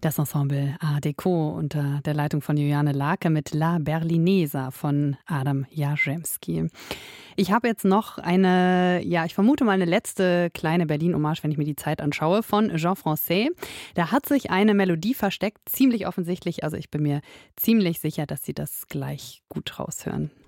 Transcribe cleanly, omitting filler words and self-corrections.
Das Ensemble Art Deco unter der Leitung von Juliane Lake mit La Berlinesa von Adam Jarzembski. Ich habe jetzt noch ich vermute mal eine letzte kleine Berlin-Hommage, wenn ich mir die Zeit anschaue, von Jean Francais. Da hat sich eine Melodie versteckt, ziemlich offensichtlich. Also ich bin mir ziemlich sicher, dass Sie das gleich gut raushören.